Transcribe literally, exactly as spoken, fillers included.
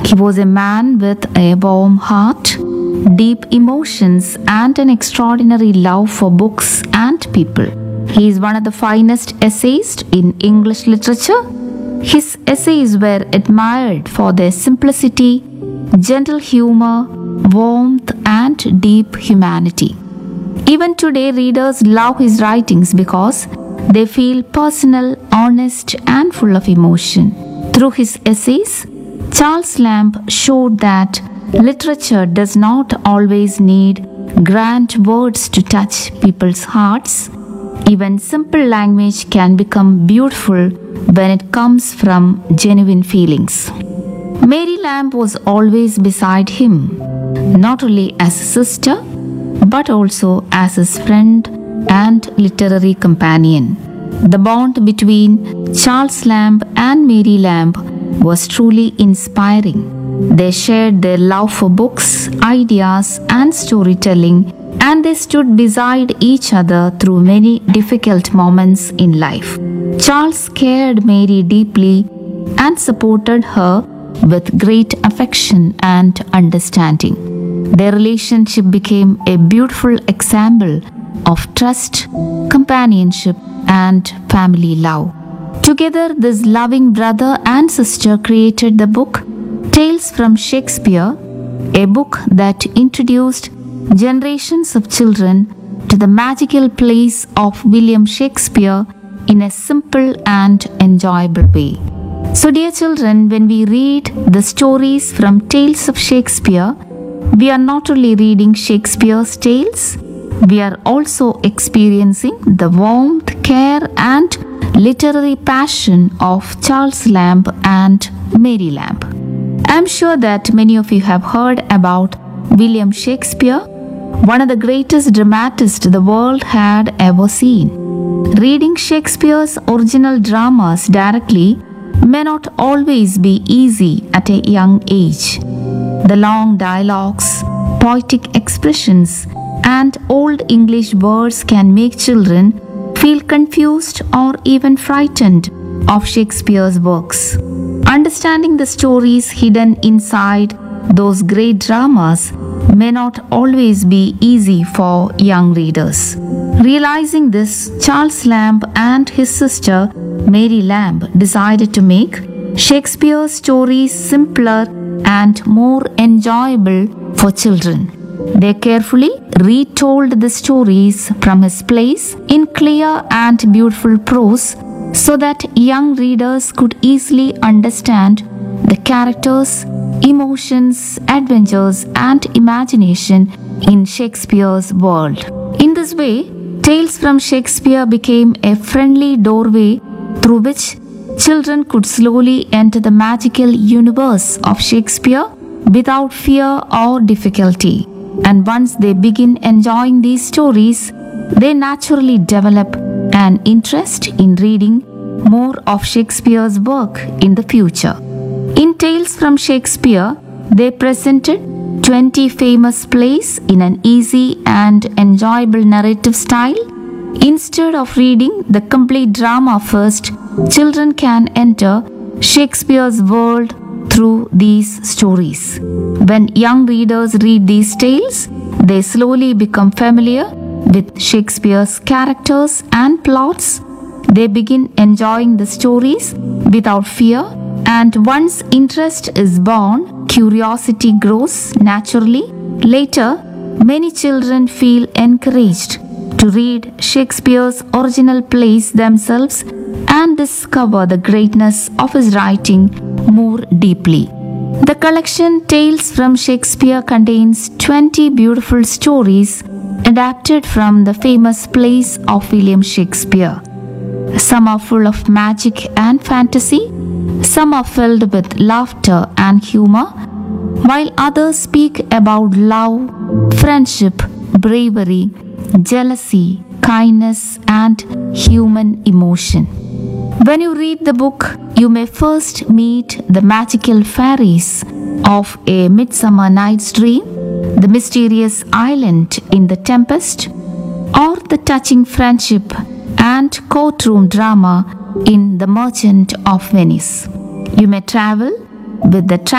He was a man with a warm heart, deep emotions, and an extraordinary love for books and people. He is one of the finest essayists in English literature. His essays were admired for their simplicity, gentle humor, warmth, and deep humanity. Even today, readers love his writings because they feel personal, honest, and full of emotion. Through his essays, Charles Lamb showed that literature does not always need grand words to touch people's hearts. Even simple language can become beautiful when it comes from genuine feelings. Mary Lamb was always beside him, not only as a sister, but also as his friend and literary companion. The bond between Charles Lamb and Mary Lamb was truly inspiring. They shared their love for books, ideas, and storytelling, and they stood beside each other through many difficult moments in life. Charles cared Mary deeply and supported her with great affection and understanding. Their relationship became a beautiful example of trust, companionship, and family love. Together, this loving brother and sister created the book Tales from Shakespeare, a book that introduced generations of children to the magical plays of William Shakespeare in a simple and enjoyable way. So, dear children, when we read the stories from Tales of Shakespeare, we are not only reading Shakespeare's tales, we are also experiencing the warmth, care, and literary passion of Charles Lamb and Mary Lamb. I am sure that many of you have heard about William Shakespeare, one of the greatest dramatists the world had ever seen. Reading Shakespeare's original dramas directly may not always be easy at a young age. The long dialogues, poetic expressions, and old English words can make children feel confused or even frightened of Shakespeare's works. Understanding the stories hidden inside those great dramas may not always be easy for young readers. Realizing this, Charles Lamb and his sister Mary Lamb decided to make Shakespeare's stories simpler and more enjoyable for children. They carefully retold the stories from his plays in clear and beautiful prose so that young readers could easily understand the characters, emotions, adventures, and imagination in Shakespeare's world. In this way, Tales from Shakespeare became a friendly doorway through which children could slowly enter the magical universe of Shakespeare without fear or difficulty. And once they begin enjoying these stories, they naturally develop an interest in reading more of Shakespeare's work in the future. In Tales from Shakespeare, they presented twenty famous plays in an easy and enjoyable narrative style. Instead of reading the complete drama first, children can enter Shakespeare's world through these stories. When young readers read these tales, they slowly become familiar with Shakespeare's characters and plots. They begin enjoying the stories without fear, and once interest is born, curiosity grows naturally. Later, many children feel encouraged to read Shakespeare's original plays themselves and discover the greatness of his writing more deeply. The collection Tales from Shakespeare contains twenty beautiful stories adapted from the famous plays of William Shakespeare. Some are full of magic and fantasy, some are filled with laughter and humor, while others speak about love, friendship, bravery, jealousy, kindness, and human emotion. When you read the book, you may first meet the magical fairies of A Midsummer Night's Dream, the mysterious island in The Tempest, or the touching friendship and courtroom drama in The Merchant of Venice. You may travel with the